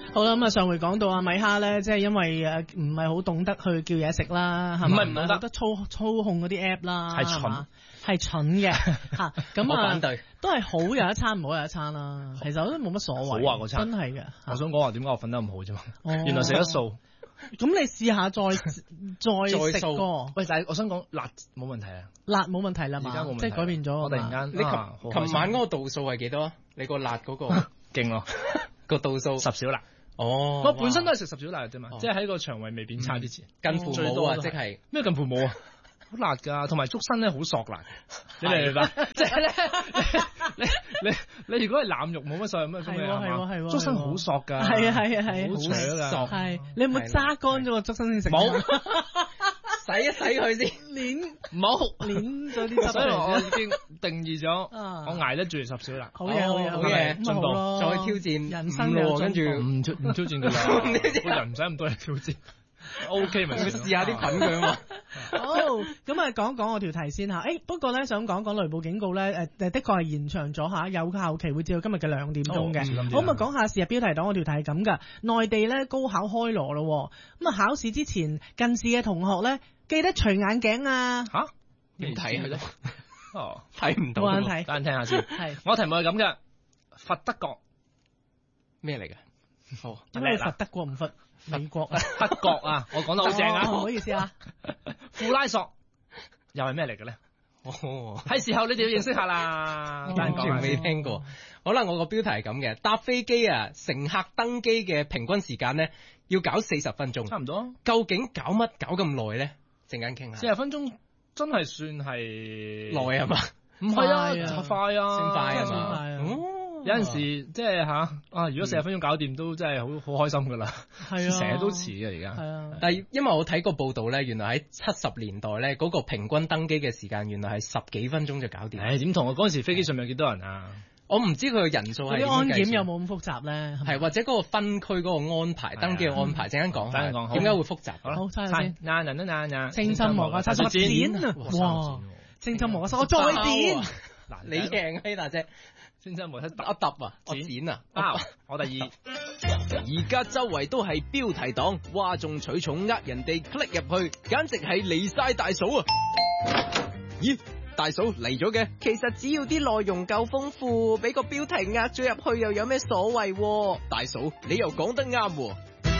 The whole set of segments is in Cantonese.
好啦，咁啊上回講到阿米哈咧，即係因為唔係好懂得去叫嘢食啦，係咪？唔係唔得操控嗰啲 app 啦， 係蠢， 係蠢嘅嚇。咁啊， 反對都係好有一餐，唔好有一餐啦。其實我都冇乜所謂。 好啊，嗰餐真係嘅。 我想講話點解我瞓得咁好啫嘛？原來食得素。 咁你試下再食過。 喂，但係我想講辣冇問題啊。 辣冇問題啦嘛，即係改變咗。 我突然間， 你琴晚嗰個度數係幾多？你個辣嗰個勁咯， 個度數 10小辣。 哦， 我本身都係食10小辣啫嘛，即係喺個腸胃未變差之前。 近乎冇啊，即係咩近乎冇啊？好辣㗎，同埋竹笙咧好索辣，你明唔明白？即係咧，你如果係腩肉冇乜所謂咩咁嘅係嘛？竹笙好索㗎， 係啊， 好扯㗎， 係你有冇揸乾咗個竹笙先食？ 冇。 洗一洗佢先， 冇攣咗啲汁。 所以我已經定義咗，我捱得住10小辣。 好嘢， 進步，再挑戰人生嘅跟住唔挑戰㗎啦，個人唔使咁多嘢挑戰。OK 咪試下啲菌佢啊嘛。 好，咁啊講講我條題先嚇。不過咧想講講雷暴警告咧，的確係延長咗嚇，有效期會至到今日嘅2點鐘嘅。好，咁啊講下試下標題黨，我條題係咁噶。內地咧高考開鑼咯，咁啊考試之前近視嘅同學咧記得除眼鏡啊。 嚇？點睇佢咧？哦， 睇唔到。 冇眼睇。 等陣聽下先。 係。 我題目係咁嘅，佛德國咩嚟嘅？好， 點解佛德國唔佛美國啊？ 德國啊，我講得好正啊！ 唔好意思啊。 庫拉索又係咩嚟嘅咧？係時候你哋要認識下啦。 完全未聽過。好啦，我個標題係咁嘅，搭飛機啊，乘客登機嘅平均時間咧要搞40分鐘， 差唔多。 究竟搞乜搞咁耐咧？陣間傾下。 40分鐘真係算係耐係嘛？ 唔係啊，快啊， 算快係嘛？ 有陣時即係如果40分鐘搞掂都真係好開心噶啦。係啊，成日都遲嘅而家。係啊， 但係因為我睇過報道咧，原來喺70年代咧嗰個平均登機嘅時間原來係10幾分鐘就搞掂。 點同啊？嗰陣時飛機上面有幾多人啊？ 我唔知佢嘅人數係點計算。啲安檢有冇咁複雜咧？ 係或者嗰個分區嗰個安排，登機嘅安排，陣間講。點解會複雜？ 好，猜下先。 清心莫過三剪啊！哇，清心莫過三，我再剪。 嗱，你贏希大姐。 清心莫過一揼啊！我剪啊！ 我第二。 而家周圍都係標題黨，嘩眾取寵人哋 click 入去，簡直係離晒大嫂啊！咦，大嫂嚟咗嘅？ 其實只要啲內容夠豐富，俾個標題壓咗入去又有咩所謂？ 大嫂，你又講得啱喎。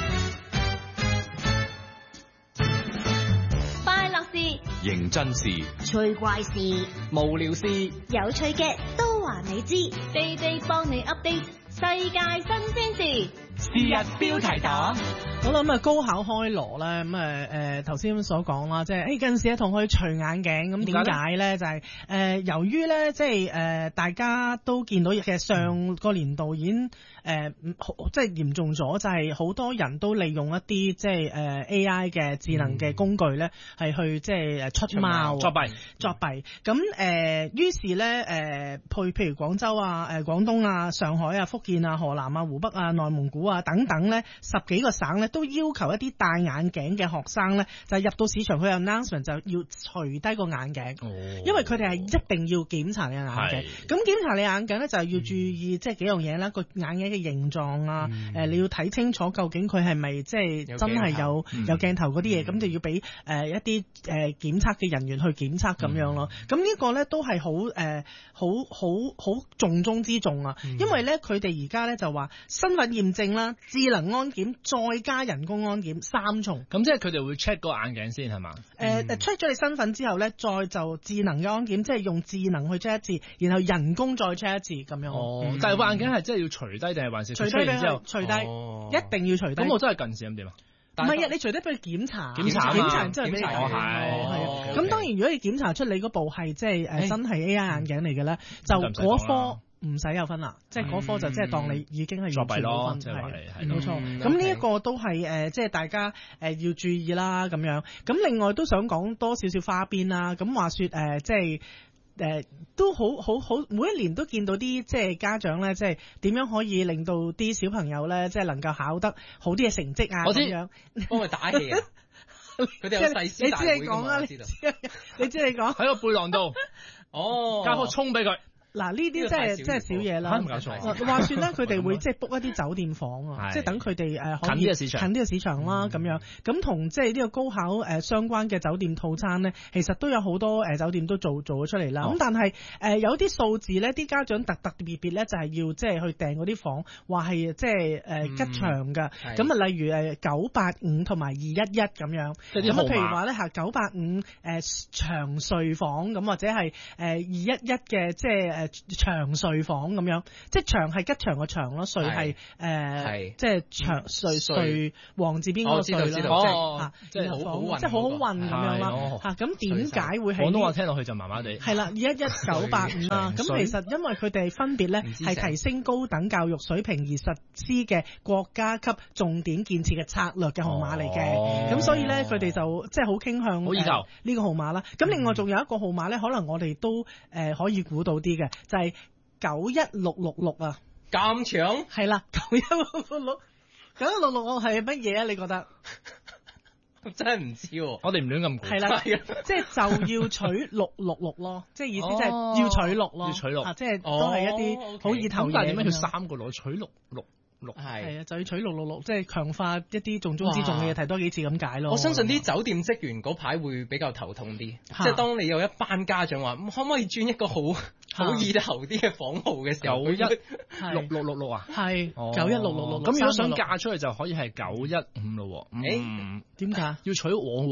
快樂事、 認真事、 趣怪事、 無聊事、 有趣嘅都話你知，地地幫你 update 世界新鮮事。 是日標題黨。 好啦，咁高考開鑼咧，咁頭先所講啦，即係近視嘅同學除眼鏡，咁點解咧？就係由於咧，即係大家都見到，其實上個年度已經即係嚴重咗，就係好多人都利用一啲即係AI 嘅智能嘅工具咧，係去即係出貓作弊。 咁於是咧譬如廣州啊、廣東啊、上海啊、福建啊、河南啊、湖北啊、內蒙古啊等等咧，10幾個省咧都要求一啲戴眼鏡嘅學生咧，就入到市場佢有 announcement 就要除低個眼鏡，因為佢哋係一定要檢查你嘅眼鏡。咁檢查你眼鏡咧就係要注意即係幾樣嘢啦，個眼鏡嘅形狀啊，你要睇清楚究竟佢係咪即係真係有鏡頭嗰啲嘢，咁就要俾一啲檢測嘅人員去檢測咁樣咯。咁呢個咧都係好重中之重啊，因為咧佢哋而家咧就話身份驗證啦、智能安檢再加人工安檢3重。 咁即係佢哋會 check 個眼鏡先係嘛 ？check 咗你身份之後咧，再就智能嘅安檢，即係用智能去 check 一次，然後人工再 check 一次咁樣。 但係個眼鏡係真係要除低定係還是除低之後？ 除低，一定要除低。 咁我真係近視咁點啊？ 唔係啊，你除低俾佢檢查， 檢查完之後俾你睇。 係。 咁當然，如果你檢查出你嗰部係即係真係 AI 眼鏡嚟嘅咧，就嗰科唔使有分啦，即係嗰科就即係當你已經係作弊咯， 係冇錯。咁呢一個都係即係大家要注意啦咁樣。咁另外都想講多少少花邊啦。咁話說即係。都好，每一年都見到啲即係家長咧，即係點樣可以令到啲小朋友咧，即係能夠考得好啲嘅成績啊咁樣， 幫佢打氣啊！佢哋有誓師大會㗎嘛？ 你知你講， 喺個背囊度，加顆蔥俾佢。 嗱呢啲即係少嘢啦。 唔搞錯。 話說咧，佢哋會即係 book 一啲酒店房啊，即係等佢哋可以近啲嘅市場啦咁樣。咁同即係呢個高考相關嘅酒店套餐咧，其實都有好多酒店都做咗出嚟啦。咁但係有啲數字咧，啲家長特別咧就係要即係去訂嗰啲房，話係即係吉祥㗎。咁啊，例如985同埋211咁樣。咁啊，譬如話咧985長睡房咁，或者係211嘅即係長睡房咁樣，即係長係吉祥個長咯，睡係即係長睡王字邊嗰個睡啦，即係好好運咁樣啦嚇。咁點解會係廣東話聽落去就麻麻地？係啦，211-985啦。咁其實因為佢哋分別咧係提升高等教育水平而實施嘅國家級重點建設嘅策略嘅號碼嚟嘅。咁所以咧佢哋就即係好傾向呢個號碼啦。咁另外仲有一個號碼咧，可能我哋都可以估到啲嘅，就係91666啊。 咁長？係啦，91666係乜嘢啊？你覺得？ 真係唔知喎， 我哋唔亂咁估。 係啦，即係就要取666咯，即係意思即係要取6咯， 要取6， 即係都係一啲好意頭嘢。 但係點解要3個6取6？ 係啊，就要取666，即係強化一啲重中之重嘅嘢，提多幾次咁解咯。 我相信啲酒店職員嗰排會比較頭痛啲，即係當你有一班家長話可唔可以轉一個好意頭啲嘅房號嘅時候 ，91666啊， 係91666。 咁如果想嫁出去就可以係915咯。 點解要取我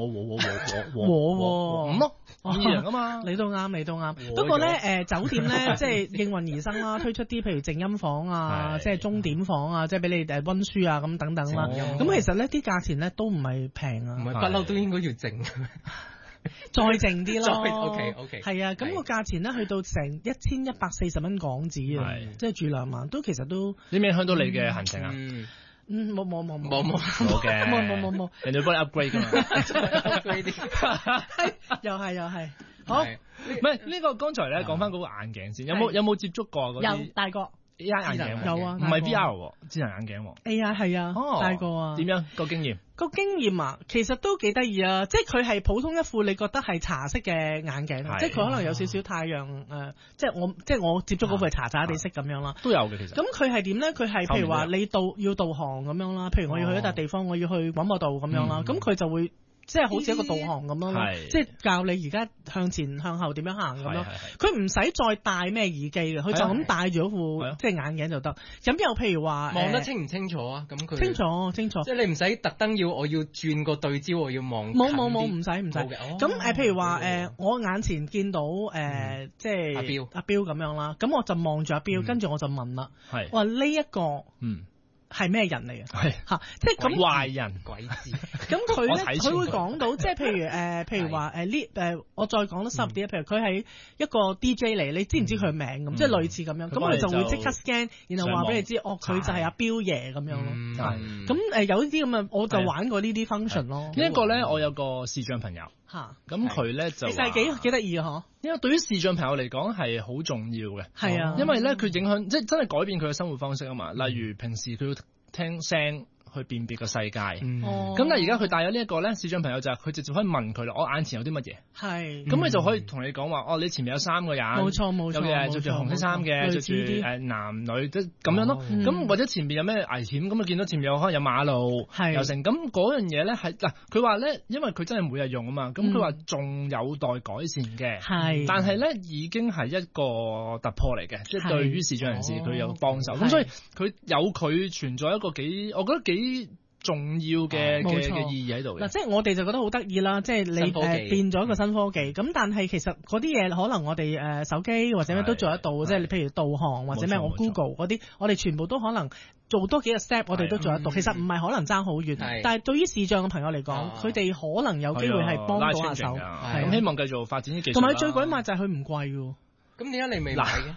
咁咯？ 二人啊嘛， 你都啱。不過咧酒店咧即係應運而生啦，推出啲譬如靜音房啊，即係鐘點房啊，即係俾你溫書啊咁等等啦。咁其實咧啲價錢咧都唔係平啊， 唔係不嬲都應該要靜。 再靜啲咯。 OK。 係啊，咁個價錢咧去到成1140蚊港紙啊，即係住2晚都其實都。 你未響到你嘅行程啊？ 冇嘅， 冇， 人哋幫你 upgrade 㗎嘛 ，upgrade 啲， 又係，好， 唔係呢個剛才咧講翻嗰個眼鏡先，有冇接觸過嗰啲？ 有戴過 AR 眼鏡，有啊，唔係 VR 喎，智能眼鏡喎。 AR 係啊，戴過啊。 點樣個經驗？ 個經驗啊，其實都幾得意啊！即係佢係普通一副你覺得係茶色嘅眼鏡，即係佢可能有少少太陽即係我接觸嗰副係茶茶地色咁樣啦。 都有嘅其實。咁佢係點咧？佢係譬如話你要導航咁樣啦，譬如我要去一笪地方，我要去廣播道咁樣啦，咁佢就會。即係好似一個導航咁樣咯，即係教你而家向前向後點樣行咁樣。佢唔使再戴咩耳機嘅，佢就咁戴住嗰副即係眼鏡就得。咁又譬如話望得清唔清楚啊？咁佢清楚。 即係你唔使特登我要轉個對焦，我要望。 冇，唔使。咁譬如話我眼前見到即係阿標咁樣啦，咁我就望住阿標，跟住我就問啦，我話呢一個係咩人嚟嘅？係嚇，即係咁壞人鬼知。 咁佢咧，佢會講到，即係譬如話我再講得深入啲，譬如佢係一個 DJ 嚟，你知唔知佢名咁？即係類似咁樣，咁佢就會即刻 scan，然後話俾你知，佢就係阿標爺咁樣咯。咁有啲咁嘅，我就玩過呢啲 function 咯。 呢一個咧，我有個視障朋友嚇，咁佢咧就其實幾得意嘅嗬。 因為對於視障朋友嚟講係好重要嘅， 係啊， 因為咧佢影響即係真係改變佢嘅生活方式啊嘛。例如平時佢要聽聲去辨別個世界，咁但係而家佢戴咗呢一個咧，視障朋友就係佢直接可以問佢啦，我眼前有啲乜嘢， 係，咁佢就可以同你講話，你前面有3個人， 冇錯， 有嘅着住紅色衫嘅，着住男女即咁樣咯，咁或者前面有咩危險，咁啊見到前面可能有馬路，又成，咁嗰樣嘢咧係嗱，佢話咧，因為佢真係每日用啊嘛，咁佢話仲有待改善嘅，係，但係咧已經係一個突破嚟嘅，即係對於視障人士佢有幫手，咁所以佢有佢存在一個我覺得幾重要嘅意義喺度嘅。嗱，即係我哋就覺得好得意啦，即係你變咗一個新科技。咁但係其實嗰啲嘢可能我哋手機或者咩都做得到，即係你譬如導航或者咩我 Google 嗰啲，我哋全部都可能做多幾個 step，我哋都做得到。其實唔係可能爭好遠，但係對於視障嘅朋友嚟講，佢哋可能有機會係幫到下手。 咁希望繼續發展啲技術。 同埋最鬼買就係佢唔貴喎。 咁點解你未買嘅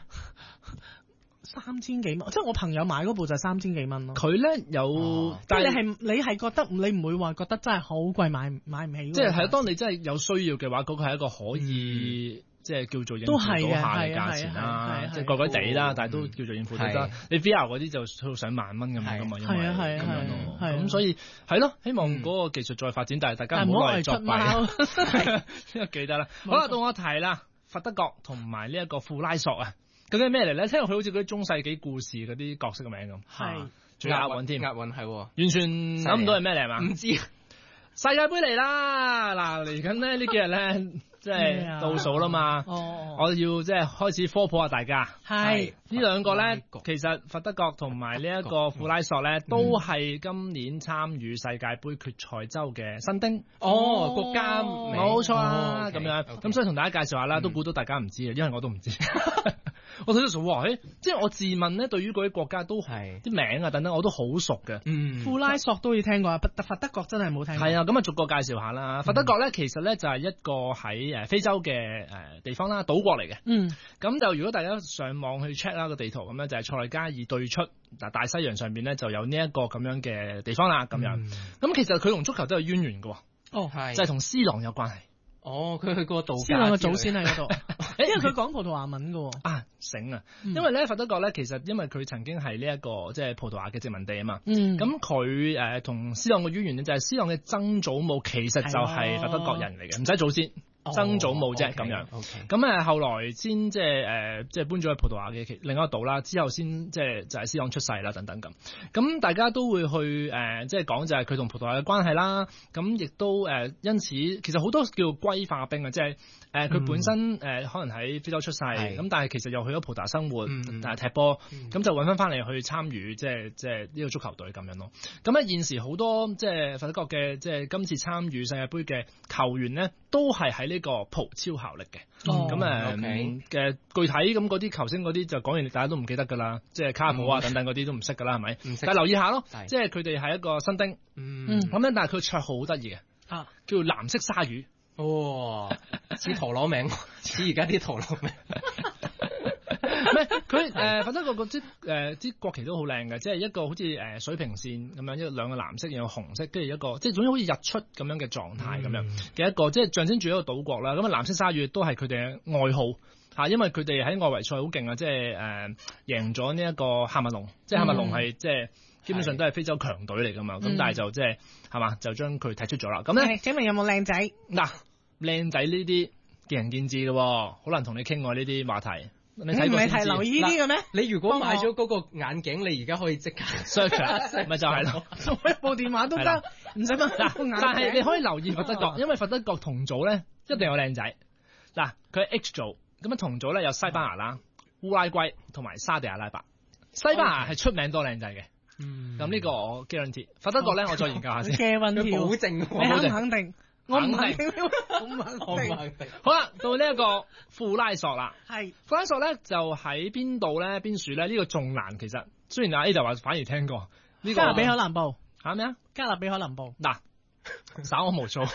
？3000幾蚊，即係我朋友買嗰部就係3000幾蚊咯。 佢咧有， 但係你係覺得你唔會話覺得真係好貴買唔起。 即係當你真係有需要嘅話，嗰個係一個可以即係叫做應付到下嘅價錢啦，即係貴貴地啦，但係都叫做應付到得。你 VR 嗰啲就去到上萬蚊咁樣噶嘛，因為咁樣咯。咁所以係咯，希望嗰個技術再發展，但係大家唔好嚟作弊。呢個記得啦。好啦，到我提啦。 佛得角同埋呢一個庫拉索啊，究竟係咩嚟咧？聽落去好似嗰啲中世紀故事嗰啲角色嘅名咁， 係仲有押韻添， 押韻係完全諗唔到係咩嚟係嘛？ 唔知世界盃嚟啦！嗱，嚟緊咧呢幾日咧，即係倒數啦嘛。我要即係開始科普下大家。 係呢兩個咧，其實佛得角同埋呢一個庫拉索咧，都係今年參與世界盃決賽周嘅新丁。 國家冇錯啦，咁樣。咁所以同大家介紹下啦，都估到大家唔知嘅，因為我都唔知。我睇到數哇，即係我自問咧，對於嗰啲國家都係啲名啊等等，我都好熟嘅。 庫拉索都要聽過啊，佛得角真係冇聽過。 係啊，咁啊逐個介紹下啦。佛得角咧，其實咧就係一個喺非洲嘅地方啦，島國嚟嘅。咁就如果大家上網去 check 啦個地圖咁咧，就係塞內加爾對出大西洋上邊咧就有呢一個咁樣嘅地方啦。咁樣咁其實佢同足球都有淵源嘅。就係同 C 朗有關係。 佢去過度假。 C 朗嘅祖先喺嗰度，因為佢講葡萄牙文嘅。 醒啊！因為咧佛得角咧，其實因為佢曾經係呢一個即係葡萄牙嘅殖民地啊嘛。咁佢同 C 朗嘅淵源咧，就係 C 朗嘅曾祖母其實就係佛得角人嚟嘅，唔使祖先。曾祖母啫咁樣，咁後來先即係搬咗去葡萄牙嘅另一個島啦，之後先即係就係 C 朗出世啦等等咁。咁大家都會去即係講就係佢同葡萄牙嘅關係啦。咁亦都因此其實好多叫歸化兵啊，即係佢本身可能喺非洲出世，咁但係其實又去咗葡萄牙生活，但係踢波，咁就揾翻嚟去參與即係呢個足球隊咁樣咯。咁現時好多即係佛得角嘅即係今次參與世界盃嘅球員咧，都係喺呢個葡超效力嘅。咁嘅具體咁嗰啲球星嗰啲就講完，大家都唔記得㗎啦，即係卡普啊等等嗰啲都唔識㗎啦，係咪？但係留意下咯，即係佢哋係一個新丁，咁樣但係佢綽號好得意嘅，叫藍色鯊魚。 似陀螺名，似而家啲陀螺名。 佢佛得角嗰啲國旗都好靚嘅，即係一個好似水平線咁樣，一兩個藍色，然後紅色，跟住一個即係總之好似日出咁樣嘅狀態咁樣嘅一個，即係象徵住一個島國啦。咁藍色鯊魚都係佢哋嘅愛好，因為佢哋喺外圍賽好勁啊，即係贏咗呢一個喀麥隆，即係喀麥隆係即係基本上都係非洲強隊嚟㗎嘛。咁但係就即係係嘛，就將佢踢出咗啦。咁咧， 請問有冇靚仔？ 嗱，靚仔呢啲見仁見智嘅，好難同你傾喎呢啲話題。你唔係睇留意呢啲嘅咩？ 你如果買咗嗰個眼鏡，你而家可以即刻 search， 咪就係咯， 送一部電話都得，唔使乜。 但係你可以留意佛得角，因為佛得角同組咧一定有靚仔。嗱，佢係 H 組，咁啊同組咧有西班牙啦、烏拉圭同埋沙地阿拉伯。西班牙係出名多靚仔嘅，咁呢個我 guarantee。佛得角咧，我再研究下先。 嘅運票， 保證， 你肯定？我唔肯定， 好啦，到呢一個庫拉索啦。 係庫拉索咧，就喺邊度咧？邊處咧？呢個仲難其實。雖然阿 Ada 話反而聽過呢個。 加勒比海南部嚇咩啊？ 加勒比海南部嗱，稍我無措。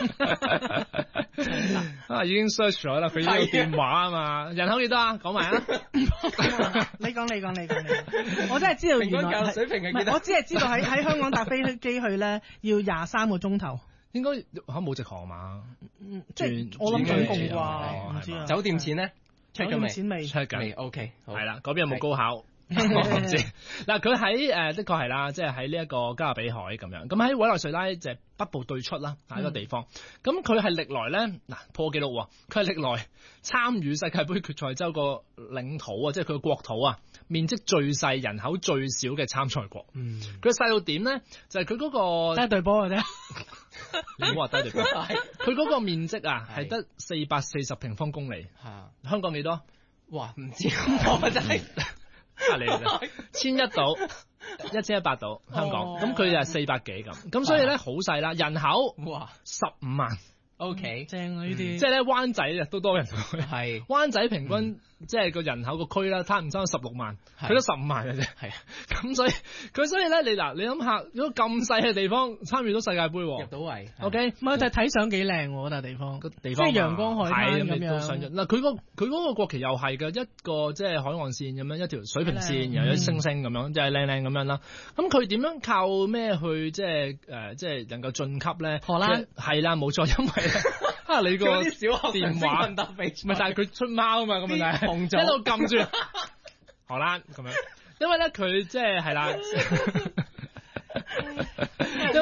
已經 search 咗啦，佢呢個電話啊嘛，人口幾多啊？講埋啊！ 你講，我真係知道原來水平係幾多？ 我只係知道喺香港搭飛機去咧要23個鐘頭。 應該冇直航嘛？ 即係我諗總共啩，唔知啊。 酒店錢咧 check 咗未？錢未 check 緊未 OK。 係啦，嗰邊有冇高考？我唔知。嗱，佢喺的確係啦，即係喺呢一個加勒比海咁樣。咁喺委內瑞拉就係北部對出啦，喺個地方。咁佢係歷來咧破紀錄喎，佢係歷來參與世界盃決賽周個領土啊，即係佢個國土啊，面積最細、人口最少嘅參賽國。佢細到點咧？就係佢嗰個得一隊波嘅啫。 你唔好話低地波，佢嗰個面積啊係得440平方公里。香港幾多？ 哇，唔知我真係你啫，1100到1100到香港，咁佢就係400幾咁所以咧好細啦，人口哇 15萬。 OK， 正啊呢啲， 即係咧灣仔啊都多人去， 係灣仔平均即係個人口個區啦，差唔多16萬，佢都15萬嘅啫， 係啊， 咁所以咧，你諗下，如果咁細嘅地方參與到世界盃， 入到圍 ，OK， 唔係就係睇相幾靚喎，嗰笪地方， 即係陽光海灘咁樣。 嗱，佢嗰個國旗又係嘅，一個即係海岸線咁樣，一條水平線，又有星星咁樣，即係靚靚咁樣啦。咁佢點樣靠咩去即係能夠晉級咧？ 荷蘭係啦，冇錯，因為你個電話唔係，但係佢出貓啊嘛，咁問題一路撳住荷蘭咁樣，因為咧佢即係啦，因為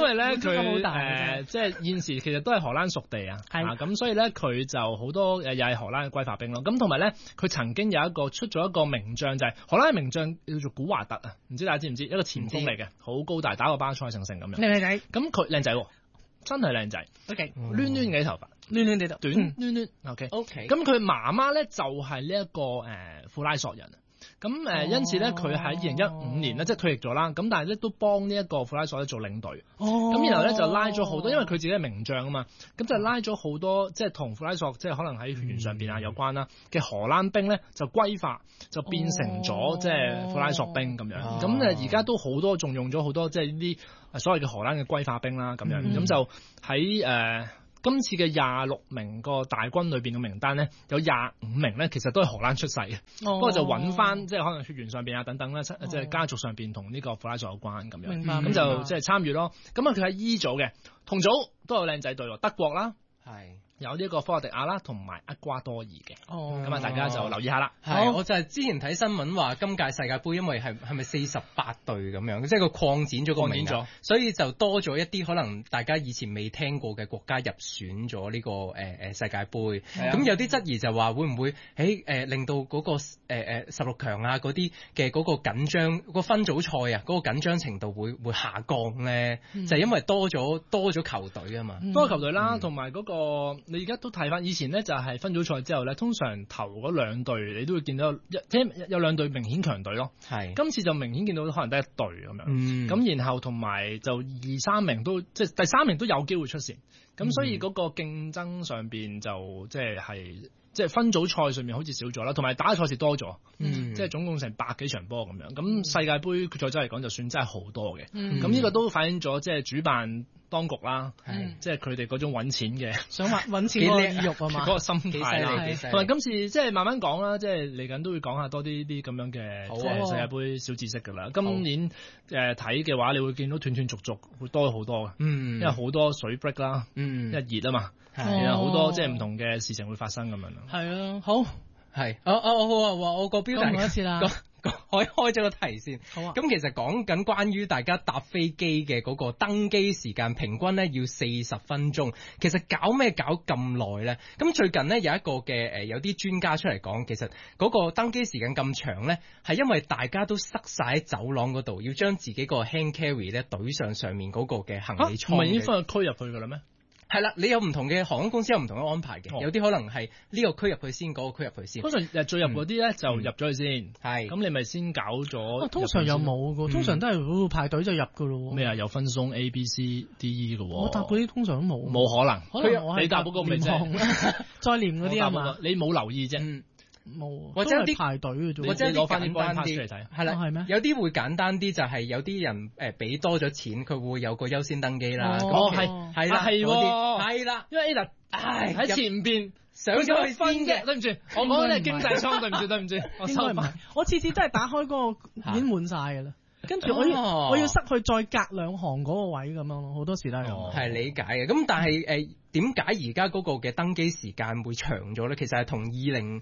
為咧佢即係現時其實都係荷蘭屬地啊，咁所以咧佢就好多又係荷蘭嘅歸化兵咯。咁同埋咧，佢曾經有出咗一個名將，就係荷蘭嘅名將叫做古華特啊，唔知大家知唔知？一個前鋒嚟嘅，好高大，打過巴塞成咁樣。 靚仔， 咁佢靚仔喎，真係靚仔。 OK， 攣攣嘅頭髮， 攣攣地度， 短攣攣。OK。咁佢媽媽咧就係呢一個庫拉索人。咁因此咧，佢喺2015年咧，即係退役咗啦。咁但係咧都幫呢一個庫拉索咧做領隊。咁然後咧就拉咗好多，因為佢自己係名將啊嘛。咁就拉咗好多，即係同庫拉索即係可能喺血緣上邊啊有關啦嘅荷蘭兵咧，就歸化，就變成咗即係庫拉索兵咁樣。咁而家都好多仲用咗好多即係呢啲所謂嘅荷蘭嘅歸化兵啦咁樣。咁就喺今次嘅26名個大軍裏邊嘅名單咧，有25名咧，其實都係荷蘭出世嘅。不過就揾翻即係可能血緣上邊啊等等啦，即係家族上邊同呢個庫拉索有關咁樣。 明白。 咁就即係參與咯。咁啊，佢喺 E 組嘅，同組都有靚仔隊喎，德國啦，有呢個科特迪瓦啦，同埋厄瓜多爾嘅。咁啊，大家就留意下啦。 我就係之前睇新聞話，今屆世界盃因為係咪48隊咁樣，即係佢擴展咗個名額，所以就多咗一啲可能大家以前未聽過嘅國家入選咗呢個世界盃。咁有啲質疑就話會唔會令到嗰個16強啊嗰啲嘅嗰個緊張個分組賽啊嗰個緊張程度會下降咧？就係因為多咗球隊啊嘛， 多球隊啦，同埋嗰個。你而家都睇翻以前咧，就係分組賽之後咧，通常頭嗰兩隊你都會見到有兩隊明顯強隊咯。今次就明顯見到可能得一隊咁樣。咁然後同埋就2、3名都即係第3名都有機會出線。咁所以嗰個競爭上邊就即係分組賽上面好似少咗啦，同埋打嘅賽事多咗。即係總共成100幾場波咁樣。咁世界盃決賽周嚟講，就算真係好多嘅。咁呢個都反映咗即係主辦當局啦，即係佢哋嗰種揾錢嘅， 想揾錢嗰個意欲啊嘛， 嗰個心態啦。同埋今次即係慢慢講啦，即係嚟緊都會講下多啲啲咁樣嘅即係世界盃小知識㗎啦。今年睇嘅話，你會見到斷斷續續會多好多嘅，因為好多水 break 啦，因為熱啊嘛，有好多即係唔同嘅事情會發生咁樣咯。 係啊，好係，我個標題講一次啦。 可以開咗個題先。 好啊。 咁其實講緊關於大家搭飛機嘅嗰個登機時間，平均咧要40分鐘。其實搞咩搞咁耐咧？咁最近咧有一個嘅有啲專家出嚟講，其實嗰個登機時間咁長咧，係因為大家都塞晒喺走廊嗰度，要將自己個 hand carry 咧懟上面嗰個嘅行李艙。 唔係已經分個區入去㗎啦咩？ 係啦，你有唔同嘅航空公司有唔同嘅安排嘅，有啲可能係呢個區入去先，嗰個區入去先。 通常最入嗰啲咧就入咗去先，咁你咪先搞咗。 通常又冇㗎，通常都係排隊就入㗎咯。 咩啊？有分鬆 A、B、C、D、E 㗎喎。 我搭嗰啲通常都冇。 冇可能。你搭嗰個咪啫， 再連嗰啲啊嘛。 你冇留意啫。 冇， 或者有啲排隊嘅啫， 或者攞翻啲簡單啲出嚟睇， 係啦， 係咩？ 有啲會簡單啲，就係有啲人俾多咗錢，佢會有個優先登機啦。 係啦， 係啦， 因為 Ada 喺前邊上咗去分嘅，對唔住，我講你係經濟艙，對唔住，我收埋。 我次次都係打開嗰個已經滿晒㗎啦。跟住我要塞去再隔2行嗰個位咁樣咯，好多時都係咁。 係理解嘅，咁但係點解而家嗰個嘅登機時間會長咗咧？其實係同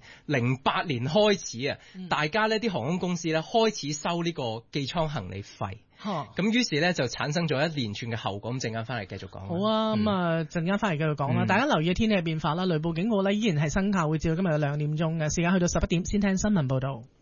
2008年開始啊，大家呢啲航空公司咧開始收呢個寄艙行李費。咁於是咧就產生咗一連串嘅後果。咁陣間翻嚟繼續講。 好啊，咁啊陣間翻嚟繼續講啦。大家留意天氣嘅變化啦，雷暴警告咧依然係生效，會至到今日嘅2點鐘嘅時間，去到11點先聽新聞報導。